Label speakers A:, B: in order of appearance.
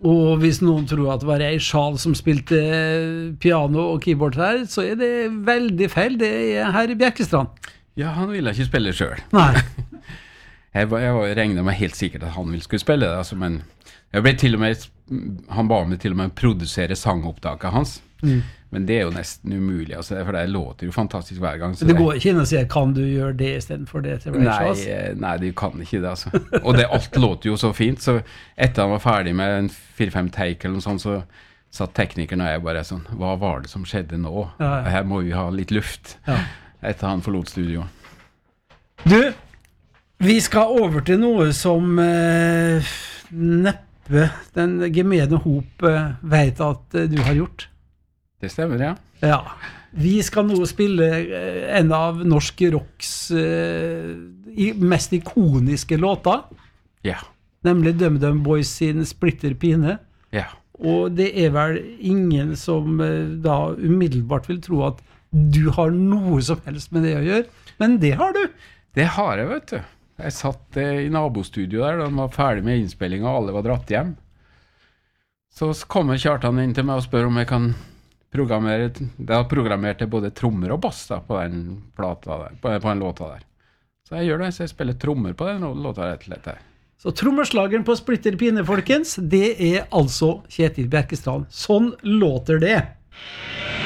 A: Og hvis noen tror at det var Ray Charles som spilte piano og keyboard her, så det veldig feil. Det herr Bjerkestrand.
B: Ja, han ville ikke spille selv.
A: Nei.
B: Jeg regnet meg helt sikkert at han ville skulle spille det, altså, men jeg ble til og med, han ba meg til og med å produsere sangopptaket hans. Men det jo nesten umulig, altså, for det låter jo fantastisk hver gang. Så
A: det går ikke inn å si, kan du gjøre det i stedet for det til Ray Charles?
B: Nei, du kan ikke det, altså. Og alt låter jo så fint, så etter han var ferdig med en 4-5 take eller noe sånt, så satt teknikeren og jeg bare sånn, hva var det som skjedde nå? Ja. Her må vi ha litt luft, etter han forlot studio.
A: Du, vi skal over til noe som neppe den gemene hop vet at du har gjort.
B: Det stemmer, ja.
A: Ja. Vi skal nå spille en av norsk rocks mest ikoniske låter.
B: Ja.
A: Nemlig DumDum Boys sin Splitter Pine.
B: Ja.
A: Og det vel ingen som da umiddelbart vil tro at du har noe som helst med det å gjøre. Men det har du. Det
B: har jeg, vet du. Jeg satt i nabostudio der, da de var ferdig med innspilling og alle var dratt hjem. Så kommer Kjartan inn til meg og spør om jeg kan programmerte både trommer og bass da, på den plata der, på en låta der. Så jeg gjør det, så jeg spiller trommer på den låta rett og slett der.
A: Så trommerslageren på Splitter Pine, folkens, det altså Kjetil Bjerkestrand. Sånn låter det.